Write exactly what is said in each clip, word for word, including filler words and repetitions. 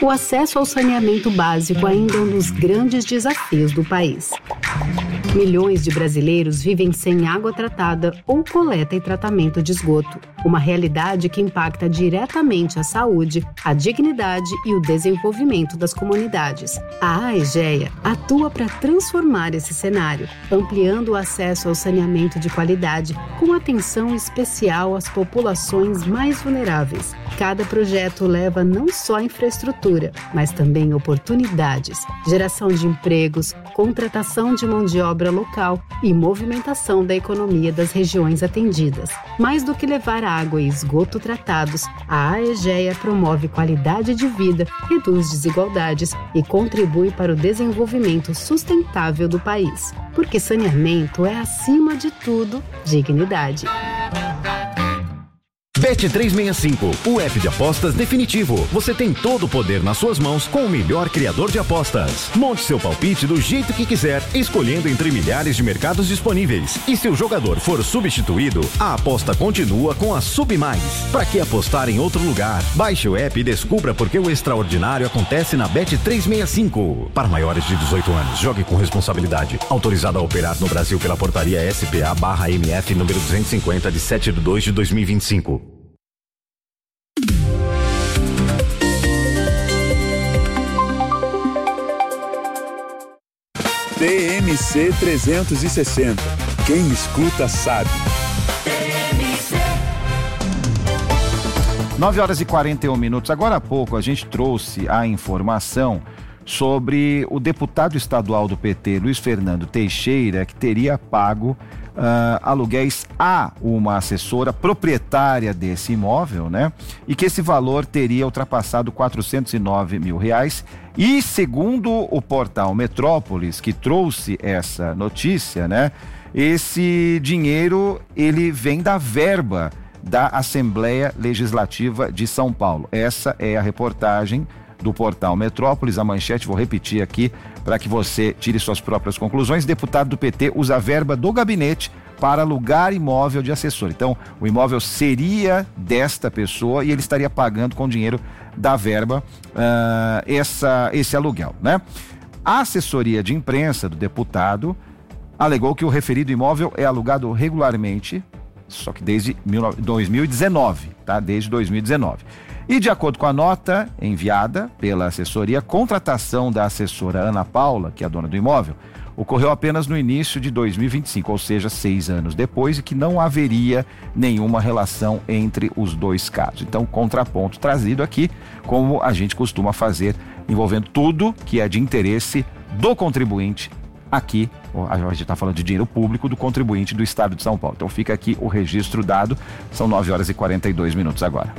O acesso ao saneamento básico ainda é um dos grandes desafios do país. Milhões de brasileiros vivem sem água tratada ou coleta e tratamento de esgoto, uma realidade que impacta diretamente a saúde, a dignidade e o desenvolvimento das comunidades. A AEGEA atua para transformar esse cenário, ampliando o acesso ao saneamento de qualidade, com atenção especial às populações mais vulneráveis. Cada projeto leva não só infraestrutura, mas também oportunidades, geração de empregos, contratação de mão de obra local e movimentação da economia das regiões atendidas. Mais do que levar água e esgoto tratados, a AEGEA promove qualidade de vida, reduz desigualdades e contribui para o desenvolvimento sustentável do país. Porque saneamento é, acima de tudo, dignidade. Bet trezentos e sessenta e cinco, o app de apostas definitivo. Você tem todo o poder nas suas mãos com o melhor criador de apostas. Monte seu palpite do jeito que quiser, escolhendo entre milhares de mercados disponíveis. E se o jogador for substituído, a aposta continua com a Sub Mais. Para que apostar em outro lugar? Baixe o app e descubra por que o extraordinário acontece na Bet trezentos e sessenta e cinco. Para maiores de dezoito anos, jogue com responsabilidade. Autorizado a operar no Brasil pela portaria S P A barra M F número duzentos e cinquenta de sete de dois de dois mil e vinte e cinco. T M C trezentos e sessenta. Quem escuta sabe. nove horas e quarenta e um minutos. Agora há pouco a gente trouxe a informação sobre o deputado estadual do P T, Luiz Fernando Teixeira, que teria pago Uh, aluguéis a uma assessora proprietária desse imóvel, né? E que esse valor teria ultrapassado quatrocentos e nove mil reais. E segundo o portal Metrópolis, que trouxe essa notícia, né? Esse dinheiro, ele vem da verba da Assembleia Legislativa de São Paulo. Essa é a reportagem do portal Metrópolis. A manchete, vou repetir aqui para que você tire suas próprias conclusões. Deputado do P T usa a verba do gabinete para alugar imóvel de assessor. Então, o imóvel seria desta pessoa e ele estaria pagando com dinheiro da verba uh, essa, esse aluguel, né? A assessoria de imprensa do deputado alegou que o referido imóvel é alugado regularmente, só que desde dois mil e dezenove, tá? Desde dois mil e dezenove. E de acordo com a nota enviada pela assessoria, a contratação da assessora Ana Paula, que é a dona do imóvel, ocorreu apenas no início de dois mil e vinte e cinco, ou seja, seis anos depois, e que não haveria nenhuma relação entre os dois casos. Então, contraponto trazido aqui, como a gente costuma fazer, envolvendo tudo que é de interesse do contribuinte aqui. A gente está falando de dinheiro público do contribuinte do estado de São Paulo. Então fica aqui o registro dado. São nove horas e quarenta e dois minutos agora.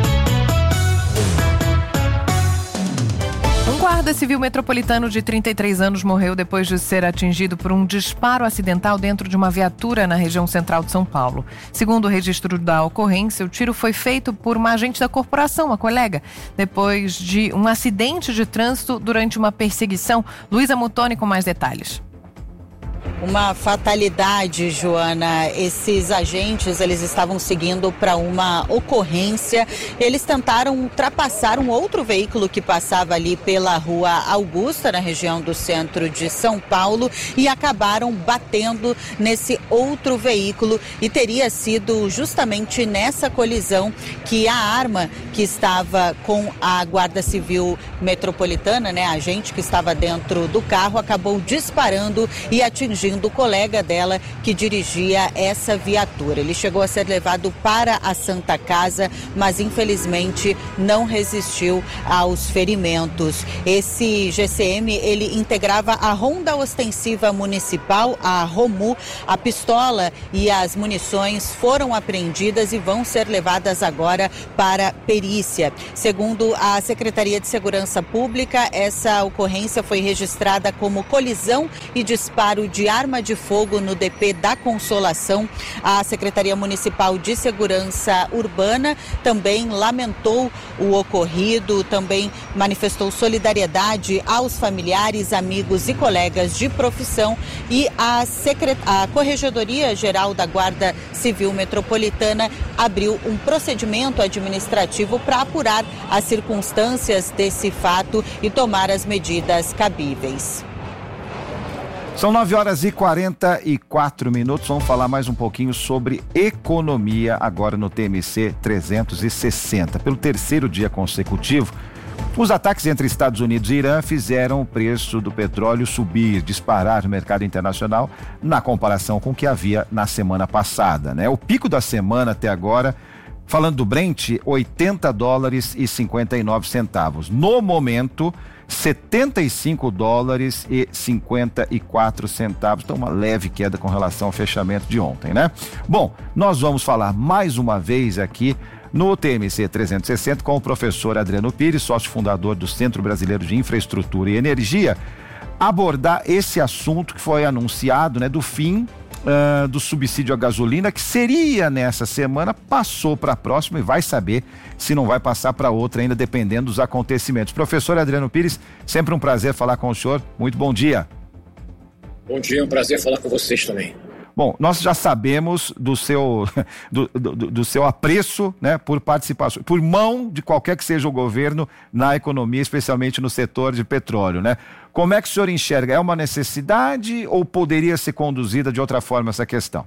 Um guarda civil metropolitano de trinta e três anos morreu depois de ser atingido por um disparo acidental dentro de uma viatura na região central de São Paulo. Segundo o registro da ocorrência, o tiro foi feito por uma agente da corporação, uma colega, depois de um acidente de trânsito durante uma perseguição. Luísa Mutoni com mais detalhes. Uma fatalidade, Joana. Esses agentes, eles estavam seguindo para uma ocorrência. Eles tentaram ultrapassar um outro veículo que passava ali pela Rua Augusta, na região do centro de São Paulo, e acabaram batendo nesse outro veículo. E teria sido justamente nessa colisão que a arma que estava com a Guarda Civil Metropolitana, né, a agente que estava dentro do carro, acabou disparando e atingindo o colega dela que dirigia essa viatura. Ele chegou a ser levado para a Santa Casa, mas infelizmente não resistiu aos ferimentos. Esse G C M, ele integrava a Ronda Ostensiva Municipal, a ROMU. A pistola e as munições foram apreendidas e vão ser levadas agora para perícia. Segundo a Secretaria de Segurança Pública, essa ocorrência foi registrada como colisão e disparo de arma arma de fogo no D P da Consolação. A Secretaria Municipal de Segurança Urbana também lamentou o ocorrido, também manifestou solidariedade aos familiares, amigos e colegas de profissão, e a, Secret... a Corregedoria Geral da Guarda Civil Metropolitana abriu um procedimento administrativo para apurar as circunstâncias desse fato e tomar as medidas cabíveis. São nove horas e quarenta e quatro minutos, vamos falar mais um pouquinho sobre economia agora no T M C trezentos e sessenta. Pelo terceiro dia consecutivo, os ataques entre Estados Unidos e Irã fizeram o preço do petróleo subir, disparar no mercado internacional na comparação com o que havia na semana passada, né? O pico da semana até agora, falando do Brent, oitenta dólares e cinquenta e nove centavos. No momento, setenta e cinco dólares e cinquenta e quatro centavos. Então, uma leve queda com relação ao fechamento de ontem, né? Bom, nós vamos falar mais uma vez aqui no T M C trezentos e sessenta com o professor Adriano Pires, sócio fundador do Centro Brasileiro de Infraestrutura e Energia, abordar esse assunto que foi anunciado, né, do fim Uh, do subsídio à gasolina, que seria nessa semana, passou para a próxima e vai saber se não vai passar para outra ainda, dependendo dos acontecimentos. Professor Adriano Pires, sempre um prazer falar com o senhor. Muito bom dia. Bom dia, é um prazer falar com vocês também. Bom, nós já sabemos do seu, do, do, do seu apreço, né, por participação, por mão de qualquer que seja o governo na economia, especialmente no setor de petróleo, né? Como é que o senhor enxerga? É uma necessidade ou poderia ser conduzida de outra forma essa questão?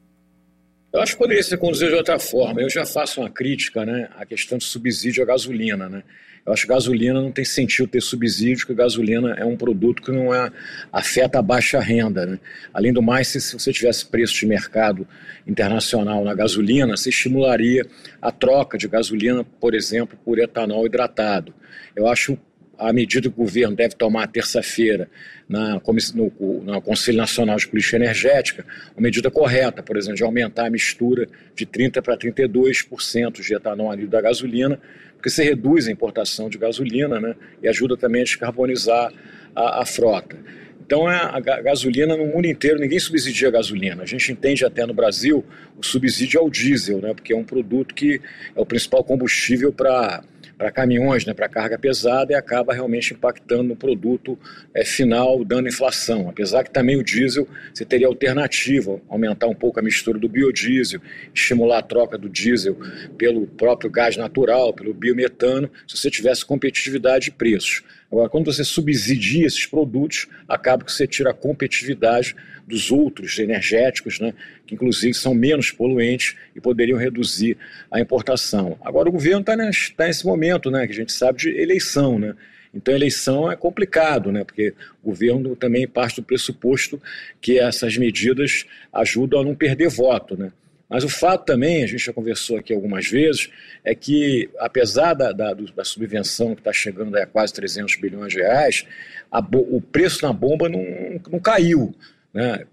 Eu acho que poderia ser conduzida de outra forma. Eu já faço uma crítica, né, à questão de subsídio à gasolina, né? Eu acho que gasolina não tem sentido ter subsídio, porque gasolina é um produto que não é, afeta a baixa renda, né? Além do mais, se, se você tivesse preço de mercado internacional na gasolina, você estimularia a troca de gasolina, por exemplo, por etanol hidratado. Eu acho a medida que o governo deve tomar terça-feira na, no, no Conselho Nacional de Política Energética, uma medida correta, por exemplo, de aumentar a mistura de trinta por cento para trinta e dois por cento de etanol anidro da gasolina, porque você reduz a importação de gasolina, né, e ajuda também a descarbonizar a, a frota. Então, a, a gasolina no mundo inteiro, ninguém subsidia a gasolina. A gente entende até no Brasil o subsídio ao diesel, né, porque é um produto que é o principal combustível para para caminhões, né, para carga pesada, e acaba realmente impactando no produto é, final, dando inflação. Apesar que também o diesel, você teria alternativa, aumentar um pouco a mistura do biodiesel, estimular a troca do diesel pelo próprio gás natural, pelo biometano, se você tivesse competitividade de preços. Agora, quando você subsidia esses produtos, acaba que você tira a competitividade dos outros energéticos, né, que inclusive são menos poluentes e poderiam reduzir a importação. Agora, o governo está tá nesse momento, né, que a gente sabe, de eleição, né? Então, a eleição é complicado, né, porque o governo também parte do pressuposto que essas medidas ajudam a não perder voto, né? Mas o fato também, a gente já conversou aqui algumas vezes, é que apesar da, da, da subvenção que está chegando a quase trezentos bilhões de reais, a, o preço na bomba não, não caiu, né?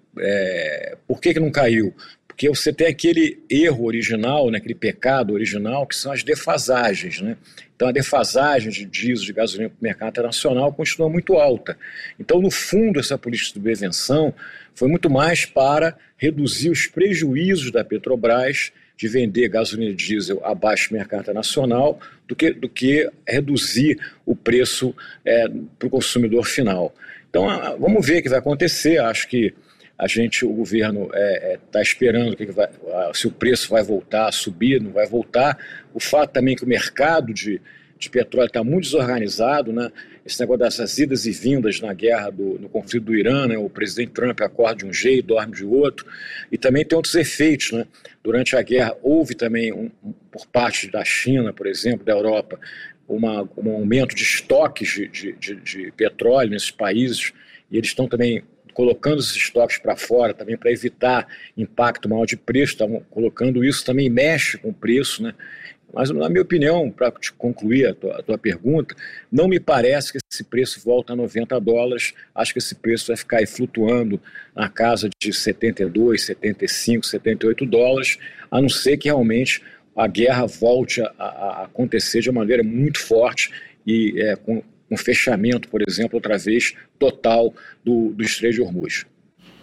É, por que que não caiu? Porque você tem aquele erro original, né, aquele pecado original, que são as defasagens, né? Então a defasagem de diesel, de gasolina para o mercado internacional continua muito alta. Então, no fundo, essa política de prevenção foi muito mais para reduzir os prejuízos da Petrobras de vender gasolina e diesel abaixo do mercado internacional do que, do que reduzir o preço é, para o consumidor final. Então, vamos ver o que vai acontecer. Acho que a gente, o governo está é, é, esperando que que vai, se o preço vai voltar a subir, não vai voltar. O fato também que o mercado de, de petróleo está muito desorganizado, né? Esse negócio dessas idas e vindas na guerra, do, no conflito do Irã, né? O presidente Trump acorda de um jeito, dorme de outro, e também tem outros efeitos, né? Durante a guerra houve também, um, um, por parte da China, por exemplo, da Europa, uma, um aumento de estoques de, de, de, de petróleo nesses países, e eles estão também colocando esses estoques para fora também para evitar impacto maior de preço, estavam colocando isso, também mexe com o preço, né? Mas, na minha opinião, para te concluir a tua, a tua pergunta, não me parece que esse preço volta a noventa dólares, acho que esse preço vai ficar aí flutuando na casa de setenta e dois, setenta e cinco, setenta e oito dólares, a não ser que realmente a guerra volte a, a acontecer de uma maneira muito forte e é, com um fechamento, por exemplo, outra vez, total do, do Estreito de Hormuz.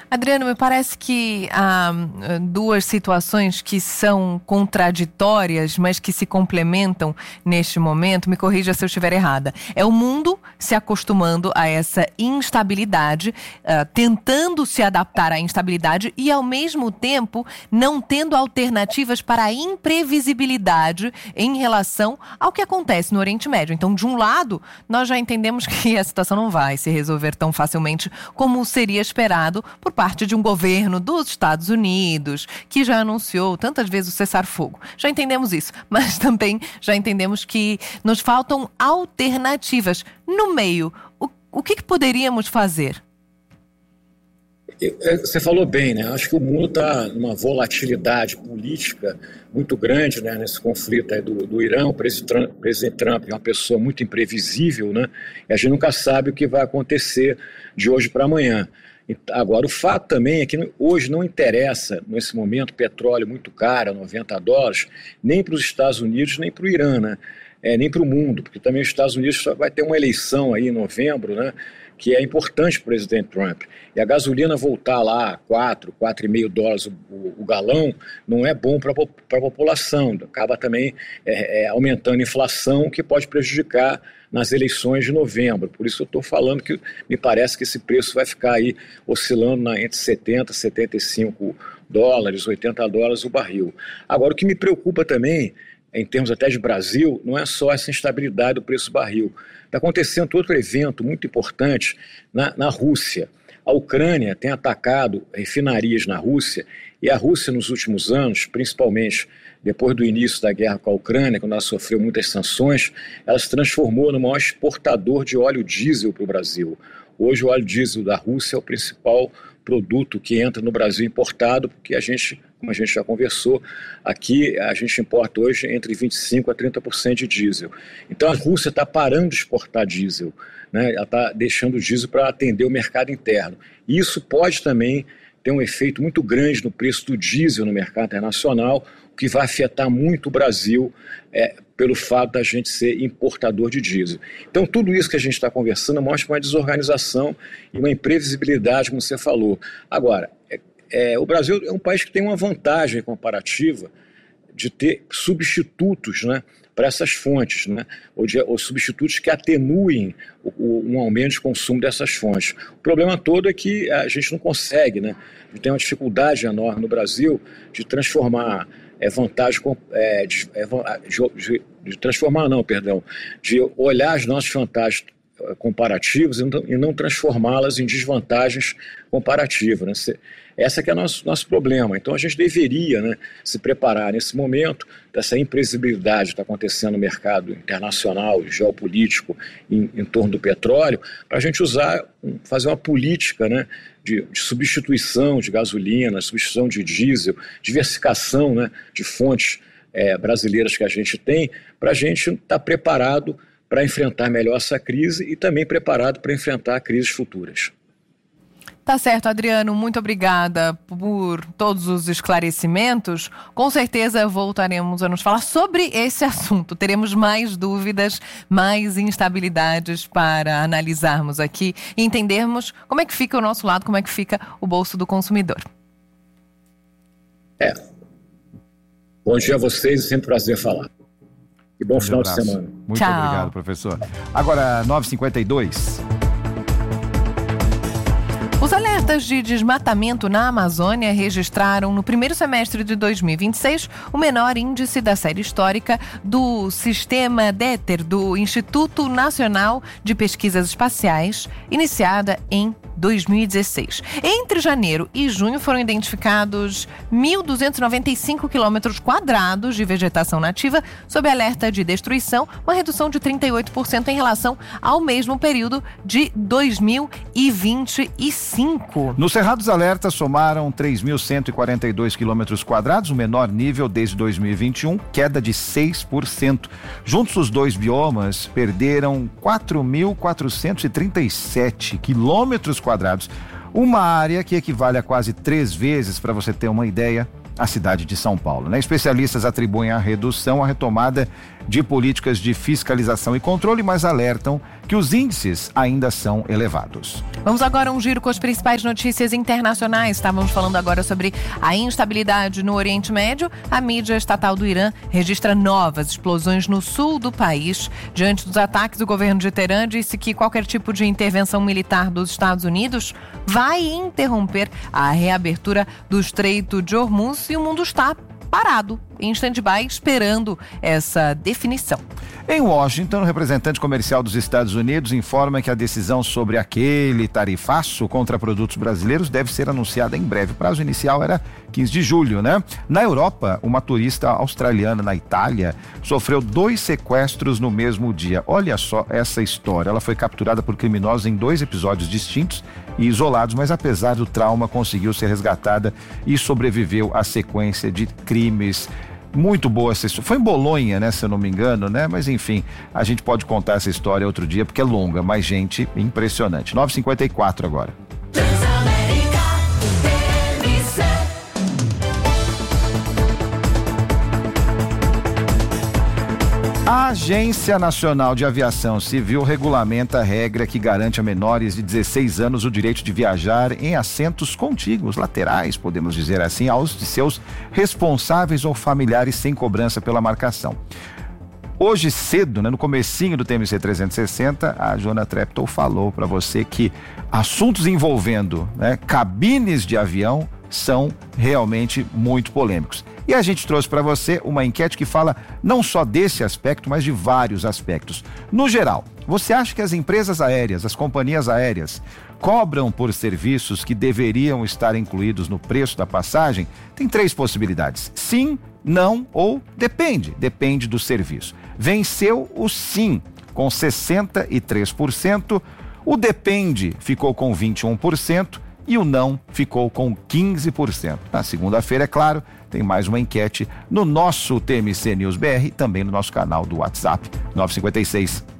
Adriano, me parece que há duas situações que são contraditórias, mas que se complementam neste momento. Me corrija se eu estiver errada. É o mundo se acostumando a essa instabilidade, uh, tentando se adaptar à instabilidade e, ao mesmo tempo, não tendo alternativas para a imprevisibilidade em relação ao que acontece no Oriente Médio. Então, de um lado, nós já entendemos que a situação não vai se resolver tão facilmente como seria esperado por parte de um governo dos Estados Unidos, que já anunciou tantas vezes o cessar-fogo. Já entendemos isso, mas também já entendemos que nos faltam alternativas. No meio, o, o que, que poderíamos fazer? Você falou bem, né? Acho que o mundo está numa volatilidade política muito grande, né? Nesse conflito aí do, do Irã. O presidente, presidente Trump é uma pessoa muito imprevisível, né? E a gente nunca sabe o que vai acontecer de hoje para amanhã. Agora, o fato também é que hoje não interessa, nesse momento, petróleo muito caro, noventa dólares, nem para os Estados Unidos, nem para o Irã, né? É, nem para o mundo, porque também os Estados Unidos vai ter uma eleição aí em novembro, né? Que é importante para o presidente Trump. E a gasolina voltar lá a quatro, quatro e meio dólares o, o, o galão não é bom para a população. Acaba também é, é, aumentando a inflação, que pode prejudicar nas eleições de novembro. Por isso eu estou falando que me parece que esse preço vai ficar aí oscilando na, entre setenta, setenta e cinco dólares, oitenta dólares o barril. Agora, o que me preocupa também, em termos até de Brasil, não é só essa instabilidade do preço do barril. Está acontecendo outro evento muito importante na, na Rússia. A Ucrânia tem atacado refinarias na Rússia, e a Rússia nos últimos anos, principalmente depois do início da guerra com a Ucrânia, quando ela sofreu muitas sanções, ela se transformou no maior exportador de óleo diesel para o Brasil. Hoje o óleo diesel da Rússia é o principal produto que entra no Brasil importado, porque a gente, como a gente já conversou, aqui a gente importa hoje entre vinte e cinco por cento a trinta por cento de diesel. Então a Rússia está parando de exportar diesel, né? Ela está deixando o diesel para atender o mercado interno. E isso pode também ter um efeito muito grande no preço do diesel no mercado internacional, o que vai afetar muito o Brasil é, pelo fato da gente ser importador de diesel. Então tudo isso que a gente está conversando mostra uma desorganização e uma imprevisibilidade, como você falou. Agora, é, é, o Brasil é um país que tem uma vantagem comparativa de ter substitutos, né, para essas fontes, né, ou, de, ou substitutos que atenuem o, o, um aumento de consumo dessas fontes. O problema todo é que a gente não consegue, né, a gente tem uma dificuldade enorme no Brasil de transformar é, vantagem, é, de, é, de, de transformar não, perdão, de olhar as nossas vantagens comparativas e não, e não transformá-las em desvantagens comparativas, né? Essa que é o nosso, nosso problema. Então a gente deveria, né, se preparar nesse momento dessa imprevisibilidade que está acontecendo no mercado internacional, geopolítico, em, em torno do petróleo, para a gente usar, fazer uma política, né, de, de substituição de gasolina, substituição de diesel, diversificação, né, de fontes é, brasileiras que a gente tem, para a gente estar preparado para enfrentar melhor essa crise e também preparado para enfrentar crises futuras. Tá certo, Adriano, muito obrigada por todos os esclarecimentos. Com certeza voltaremos a nos falar sobre esse assunto. Teremos mais dúvidas, mais instabilidades para analisarmos aqui e entendermos como é que fica o nosso lado, como é que fica o bolso do consumidor. É. Bom dia a vocês, é sempre um prazer falar. E bom final de semana. Muito Tchau. Obrigado, professor. Agora, nove e cinquenta e dois. Os alertas de desmatamento na Amazônia registraram no primeiro semestre de dois mil e vinte e seis o menor índice da série histórica do Sistema DETER, do Instituto Nacional de Pesquisas Espaciais, iniciada em dois mil e dezesseis. Entre janeiro e junho foram identificados mil duzentos e noventa e cinco quilômetros quadrados de vegetação nativa sob alerta de destruição, uma redução de trinta e oito por cento em relação ao mesmo período de dois mil e vinte e cinco. No Cerrado, os alertas somaram três mil cento e quarenta e dois quilômetros quadrados, o menor nível desde dois mil e vinte e um, queda de seis por cento. Juntos, os dois biomas perderam quatro mil quatrocentos e trinta e sete quilômetros quadrados, uma área que equivale a quase três vezes, para você ter uma ideia, a cidade de São Paulo, né? Especialistas atribuem a redução à retomada de políticas de fiscalização e controle, mas alertam que os índices ainda são elevados. Vamos agora a um giro com as principais notícias internacionais. Estávamos falando agora sobre a instabilidade no Oriente Médio. A mídia estatal do Irã registra novas explosões no sul do país. Diante dos ataques, o governo de Teherã disse que qualquer tipo de intervenção militar dos Estados Unidos vai interromper a reabertura do Estreito de Hormuz e o mundo está parado, em stand-by, esperando essa definição. Em Washington, o representante comercial dos Estados Unidos informa que a decisão sobre aquele tarifaço contra produtos brasileiros deve ser anunciada em breve. O prazo inicial era quinze de julho, né? Na Europa, uma turista australiana na Itália sofreu dois sequestros no mesmo dia. Olha só essa história. Ela foi capturada por criminosos em dois episódios distintos e isolados, mas apesar do trauma conseguiu ser resgatada e sobreviveu à sequência de crimes. Muito boa essa história. Foi em Bolonha, né, se eu não me engano, né? Mas enfim, a gente pode contar essa história outro dia porque é longa, mas gente, impressionante. nove e cinquenta e quatro agora. A Agência Nacional de Aviação Civil regulamenta a regra que garante a menores de dezesseis anos o direito de viajar em assentos contíguos, laterais, podemos dizer assim, aos de seus responsáveis ou familiares sem cobrança pela marcação. Hoje cedo, né, no comecinho do T M C trezentos e sessenta, a Joana Treptow falou para você que assuntos envolvendo, né, cabines de avião são realmente muito polêmicos. E a gente trouxe para você uma enquete que fala não só desse aspecto, mas de vários aspectos. No geral, você acha que as empresas aéreas, as companhias aéreas, cobram por serviços que deveriam estar incluídos no preço da passagem? Tem três possibilidades: sim, não ou depende. Depende do serviço. Venceu o sim, com sessenta e três por cento. O depende ficou com vinte e um por cento. E o não ficou com quinze por cento. Na segunda-feira, é claro, tem mais uma enquete no nosso T M C News B R, também no nosso canal do WhatsApp, nove cinquenta e seis.